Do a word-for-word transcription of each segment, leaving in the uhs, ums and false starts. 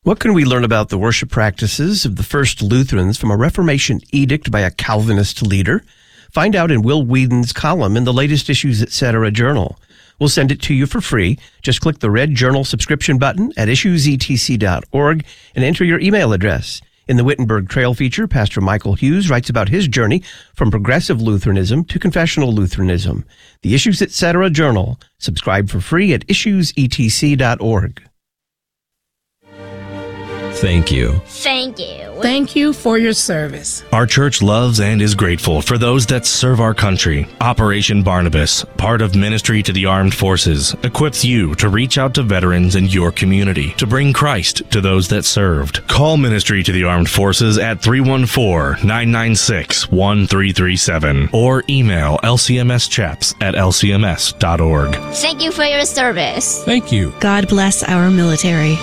What can we learn about the worship practices of the first Lutherans from a Reformation edict by a Calvinist leader? Find out in Will Whedon's column in the latest Issues Etc. journal. We'll send it to you for free. Just click the red journal subscription button at issues e t c dot org and enter your email address. In the Wittenberg Trail feature, Pastor Michael Hughes writes about his journey from progressive Lutheranism to confessional Lutheranism. The Issues Etc. journal. Subscribe for free at issues e t c dot org. Thank you. Thank you. Thank you for your service. Our church loves and is grateful for those that serve our country. Operation Barnabas, part of Ministry to the Armed Forces, equips you to reach out to veterans in your community to bring Christ to those that served. Call Ministry to the Armed Forces at three one four, nine nine six, one three three seven or email l c m s chaps at l c m s dot org. Thank you for your service. Thank you. God bless our military.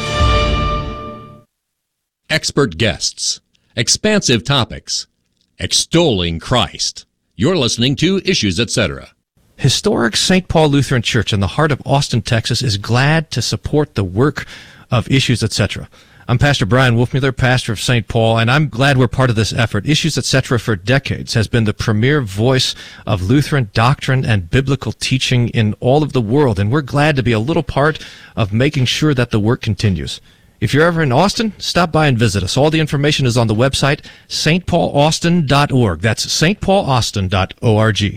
Expert guests, expansive topics, extolling Christ. You're listening to Issues Etc. Historic Saint Paul Lutheran Church in the heart of Austin, Texas is glad to support the work of Issues Etc. I'm Pastor Brian Wolfmueller, pastor of Saint Paul, and I'm glad we're part of this effort. Issues Etc. for decades has been the premier voice of Lutheran doctrine and biblical teaching in all of the world, and we're glad to be a little part of making sure that the work continues. If you're ever in Austin, stop by and visit us. All the information is on the website, s t paul austin dot org. That's s t paul austin dot org.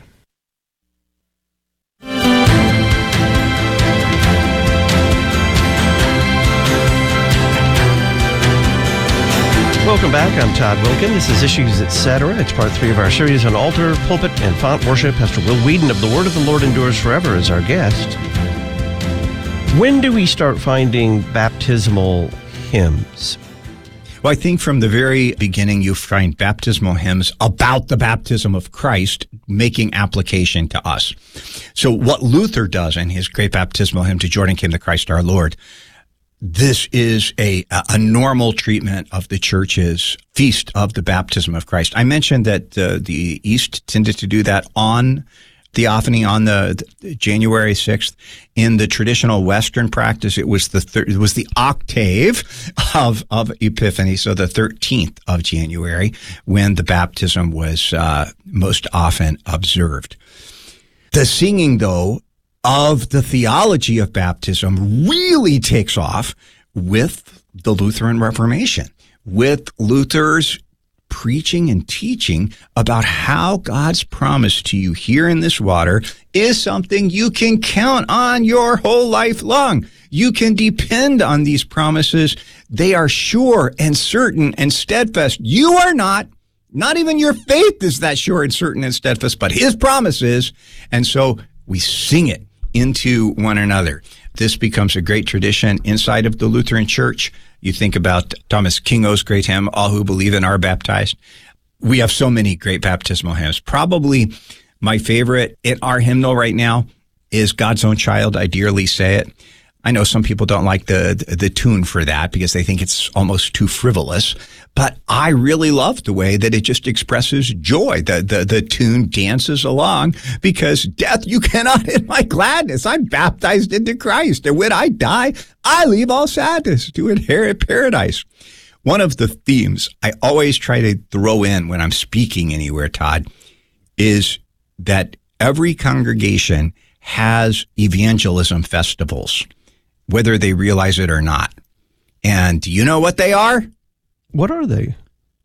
Welcome back. I'm Todd Wilkin. This is Issues Etc. It's part three of our series on altar, pulpit, and font worship. Pastor Will Whedon of The Word of the Lord Endures Forever is our guest. When do we start finding baptismal hymns? Well, I think from the very beginning you find baptismal hymns about the baptism of Christ making application to us. So what Luther does in his great baptismal hymn, To Jordan Came the Christ our Lord, this is a, a normal treatment of the church's feast of the baptism of Christ. I mentioned that uh, the East tended to do that on Theophany on the, the January sixth. In the traditional Western practice, it was the thir- it was the octave of of Epiphany, so the thirteenth of January, when the baptism was uh, most often observed. The singing, though, of the theology of baptism really takes off with the Lutheran Reformation, with Luther's preaching and teaching about how God's promise to you here in this water is something you can count on your whole life long. You can depend on these promises. They are sure and certain and steadfast. You are not. Not even your faith is that sure and certain and steadfast, but his promise is. And so we sing it into one another. This becomes a great tradition inside of the Lutheran Church. You think about Thomas Kingo's great hymn, All Who Believe and Are Baptized. We have so many great baptismal hymns. Probably my favorite in our hymnal right now is God's Own Child, I Dearly Say It. I know some people don't like the, the the tune for that because they think it's almost too frivolous, but I really love the way that it just expresses joy. The the the tune dances along because death you cannot end my gladness. I'm baptized into Christ, and when I die, I leave all sadness to inherit paradise. One of the themes I always try to throw in when I'm speaking anywhere, Todd, is that every congregation has evangelism festivals, whether they realize it or not. And do you know what they are? What are they?